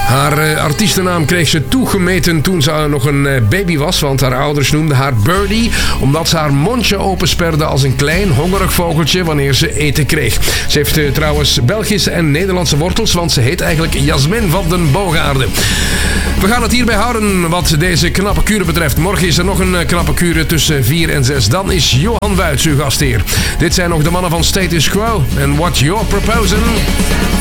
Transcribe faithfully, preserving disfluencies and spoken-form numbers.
Haar uh, artiestennaam kreeg ze toegemeten toen ze nog een uh, baby was, want haar ouders noemden haar Birdie, omdat ze haar mondje opensperde als een klein hongerig vogeltje wanneer ze eten kreeg. Ze heeft uh, trouwens Belgische en Nederlandse wortels, want ze heet eigenlijk Jasmin van den Boogaarde. We gaan het hierbij houden wat deze knappe kuren betreft. Morgen is er nog een uh, knappe kuren tussen vier en zes. Dan is Johan Wuits uw gastheer. Dit zijn nog de mannen van Status Quo en What You're Proposing.